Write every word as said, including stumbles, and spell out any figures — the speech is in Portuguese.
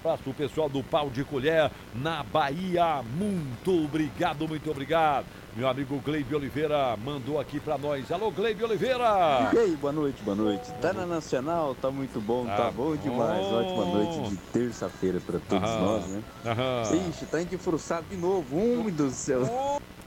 abraço pro pessoal do Pau de Colher na Bahia. Muito obrigado, muito obrigado. Meu amigo Gleibe Oliveira mandou aqui pra nós. Alô, Gleibe Oliveira! E aí, boa noite, boa noite. Tá na Nacional, tá muito bom, tá, Tá bom, bom. demais. Ótima noite de terça-feira pra todos Aham, nós, né? aham. Ixi, tá encifruçado de novo, um do céu.